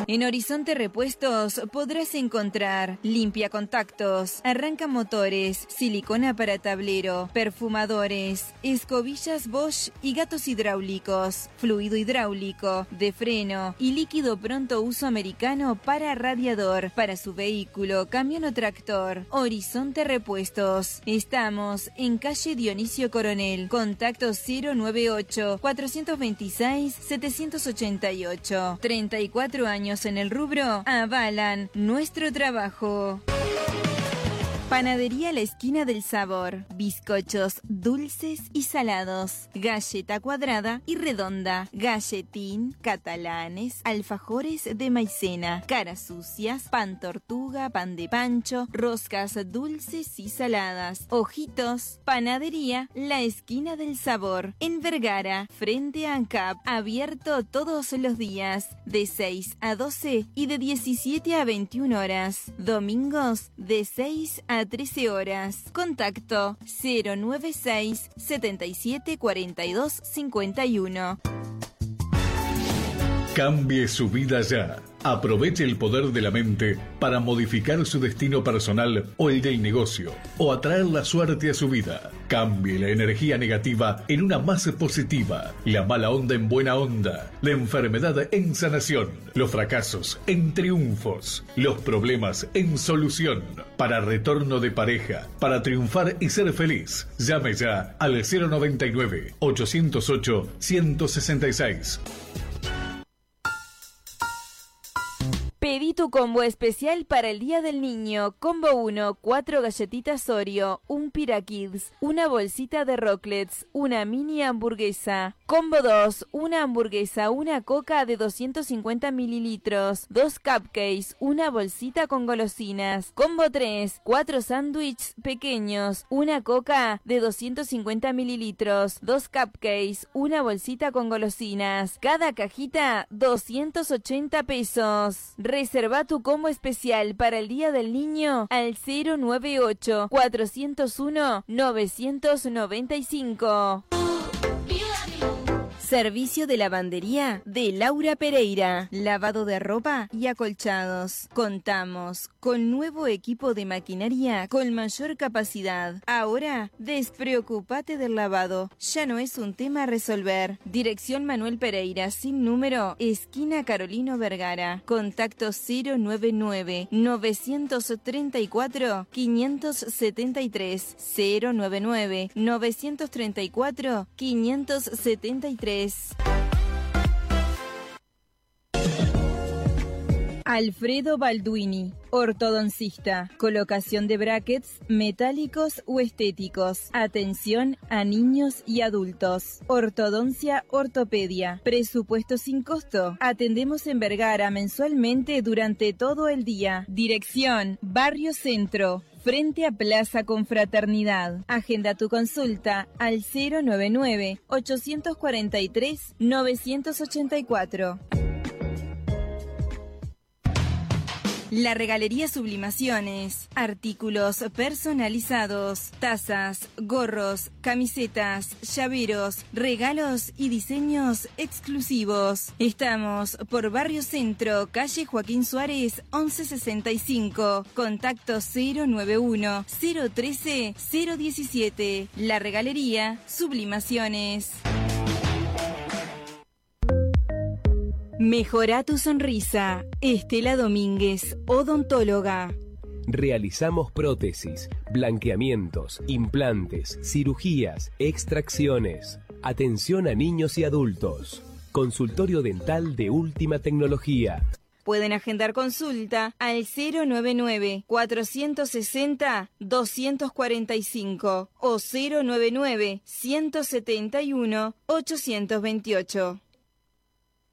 En Horizonte Repuestos podrás encontrar limpia contactos, arranca motores, silicona para tablero, perfumadores, escobillas Bosch y gatos hidráulicos, fluido hidráulico, de freno y líquido pronto uso americano para radiador, para su vehículo, camión o tractor. Horizonte Repuestos. Estamos en calle Dionisio Coronel. Contacto 098-426-788. 34 años en el rubro avalan nuestro trabajo. Panadería La Esquina del Sabor. Bizcochos dulces y salados. Galleta cuadrada y redonda. Galletín, catalanes, alfajores de maicena. Caras sucias, pan tortuga, pan de pancho, roscas dulces y saladas. Ojitos. Panadería La Esquina del Sabor. En Vergara, frente a ANCAP. Abierto todos los días. De 6 a 12 y de 17 a 21 horas. Domingos de 6 a 13 horas. Contacto 096 77 42 51. Cambie su vida ya. Aproveche el poder de la mente para modificar su destino personal o el del negocio, o atraer la suerte a su vida. Cambie la energía negativa en una más positiva, la mala onda en buena onda, la enfermedad en sanación, los fracasos en triunfos, los problemas en solución. Para retorno de pareja, para triunfar y ser feliz, llame ya al 099 808 166. Pedí tu combo especial para el Día del Niño. Combo 1, 4 galletitas Oreo, un Pirakids, una bolsita de Rocklets, una mini hamburguesa. Combo 2, una hamburguesa, una coca de 250 mililitros, 2 cupcakes, una bolsita con golosinas. Combo 3, 4 sándwiches pequeños, una coca de 250 mililitros, 2 cupcakes, una bolsita con golosinas. Cada cajita, 280 pesos. Reserva tu combo especial para el Día del Niño al 098-401-995. Servicio de lavandería de Laura Pereira. Lavado de ropa y acolchados. Contamos con nuevo equipo de maquinaria con mayor capacidad. Ahora, despreocúpate del lavado. Ya no es un tema a resolver. Dirección Manuel Pereira, sin número, esquina Carolino Vergara. Contacto 099-934-573. 099-934-573. Alfredo Balduini, ortodoncista, colocación de brackets metálicos o estéticos, atención a niños y adultos, ortodoncia, ortopedia, presupuesto sin costo, atendemos en Vergara mensualmente durante todo el día, dirección, Barrio Centro, frente a Plaza Confraternidad. Agenda tu consulta al 099-843-984. La Regalería Sublimaciones. Artículos personalizados, tazas, gorros, camisetas, llaveros, regalos y diseños exclusivos. Estamos por Barrio Centro, calle Joaquín Suárez, 1165. Contacto 091-013-017. La Regalería Sublimaciones. Mejora tu sonrisa. Estela Domínguez, odontóloga. Realizamos prótesis, blanqueamientos, implantes, cirugías, extracciones. Atención a niños y adultos. Consultorio dental de última tecnología. Pueden agendar consulta al 099-460-245 o 099-171-828.